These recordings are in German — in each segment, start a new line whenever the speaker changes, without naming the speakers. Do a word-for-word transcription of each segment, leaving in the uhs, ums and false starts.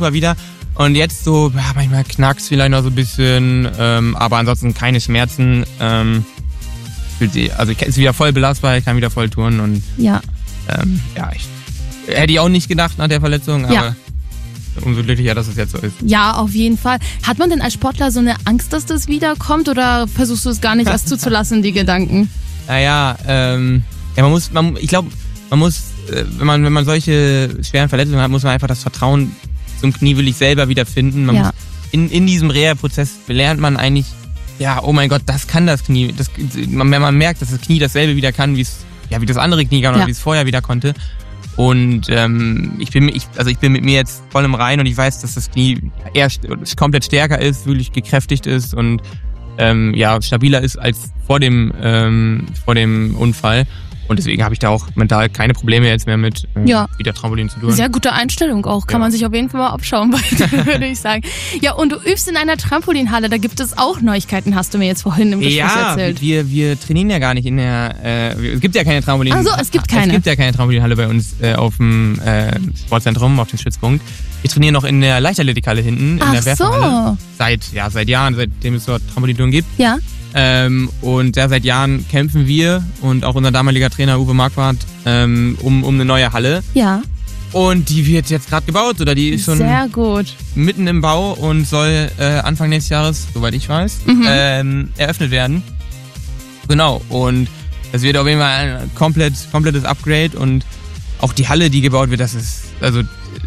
super wieder. Und jetzt so, ja, manchmal knackst vielleicht noch so ein bisschen, ähm, aber ansonsten keine Schmerzen. Ähm, also ich ist wieder voll belastbar, ich kann wieder voll touren und
ja,
ähm, ja ich hätte ich auch nicht gedacht nach der Verletzung, aber ja. Umso glücklicher, dass es jetzt so ist.
Ja, auf jeden Fall. Hat man denn als Sportler so eine Angst, dass das wiederkommt oder versuchst du es gar nicht erst zuzulassen, die Gedanken?
Naja, ähm, ja, man muss, man, ich glaube, man muss, äh, wenn man, wenn man solche schweren Verletzungen hat, muss man einfach das Vertrauen zum Knie will ich selber wieder finden. Man
ja.
muss in, in diesem Reha-Prozess lernt man eigentlich, ja, oh mein Gott, das kann das Knie. Das, man, man merkt, dass das Knie dasselbe wieder kann, wie es, ja, wie das andere Knie kann oder
ja.
wie es vorher wieder konnte. Und ähm, ich bin ich, also ich bin mit mir jetzt voll im Reinen und ich weiß, dass das Knie eher komplett stärker ist, wirklich gekräftigt ist und ähm, ja stabiler ist als vor dem ähm, vor dem Unfall. Und deswegen habe ich da auch mental keine Probleme jetzt mehr mit äh,
ja.
wieder Trampolin zu tun.
Sehr gute Einstellung auch, kann ja. man sich auf jeden Fall mal abschauen, würde ich sagen. Ja, und du übst in einer Trampolinhalle, da gibt es auch Neuigkeiten, hast du mir jetzt vorhin im Gespräch
ja,
erzählt.
Ja, wir, wir trainieren ja gar nicht in der, äh, es gibt ja keine Trampolinhalle.
Ach so, es gibt keine.
Es gibt ja keine Trampolinhalle bei uns äh, auf dem äh, Sportzentrum, auf dem Stützpunkt. Wir trainieren noch in der Leichtathletikhalle hinten, in
Ach
der Werferhalle.
So.
Seit, ja, seit Jahren, seitdem es dort Trampolintouren gibt.
Ja.
Ähm, und ja, seit Jahren kämpfen wir und auch unser damaliger Trainer Uwe Marquardt ähm, um, um eine neue Halle.
Ja.
Und die wird jetzt gerade gebaut oder die ist schon
Sehr gut.
mitten im Bau und soll äh, Anfang nächstes Jahres, soweit ich weiß,
Mhm.
ähm, eröffnet werden. Genau. Und das wird auf jeden Fall ein komplett, komplettes Upgrade und auch die Halle, die gebaut wird, das ist, also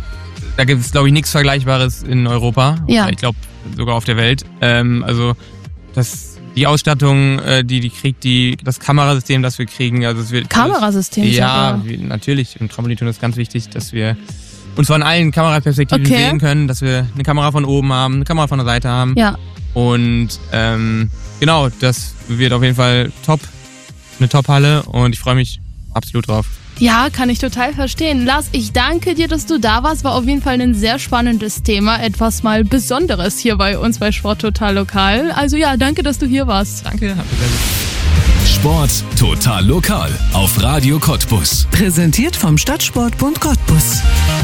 da gibt es, glaube ich, nichts Vergleichbares in Europa.
Ja.
Ich glaube sogar auf der Welt. Ähm, also das Die Ausstattung, die die kriegt, die das Kamerasystem, das wir kriegen, also es wird
Kamerasystem.
alles, ja, wir, natürlich. Im Trampolintouren ist ganz wichtig, dass wir uns von allen Kameraperspektiven
okay.
sehen können, dass wir eine Kamera von oben haben, eine Kamera von der Seite haben.
Ja.
Und ähm, genau, das wird auf jeden Fall top, eine Top-Halle und ich freue mich absolut drauf.
Ja, kann ich total verstehen. Lars, ich danke dir, dass du da warst. War auf jeden Fall ein sehr spannendes Thema. Etwas mal Besonderes hier bei uns bei Sport Total Lokal. Also ja, danke, dass du hier warst.
Danke, hat mich sehr gut.
Sport Total Lokal auf Radio Cottbus.
Präsentiert vom Stadtsportbund Cottbus.